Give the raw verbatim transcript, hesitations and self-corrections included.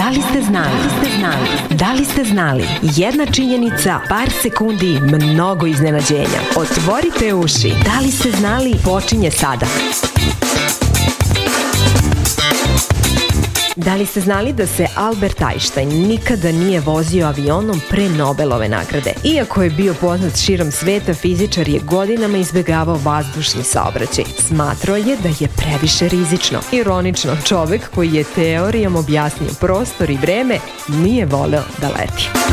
Da li ste znali? Da li ste znali? Da li ste znali? Jedna činjenica, par sekundi, mnogo iznenađenja. Otvorite uši. Da li ste znali? Počinje sada. Da li ste znali da se Albert Einstein nikada nije vozio avionom pre Nobelove nagrade? Iako je bio poznat širom sveta, fizičar je godinama izbegavao vazdušni saobraćaj. Smatrao je da je previše rizično. Ironično, čovek koji je teorijom objasnio prostor i vreme nije voleo da leti.